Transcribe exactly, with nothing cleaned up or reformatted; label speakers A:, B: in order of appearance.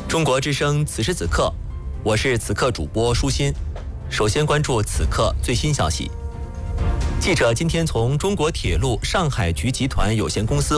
A: 中国之声此时此刻，我是此刻主播舒心。首先关注此刻最新消息。记者今天从中国铁路上海局集团有限公司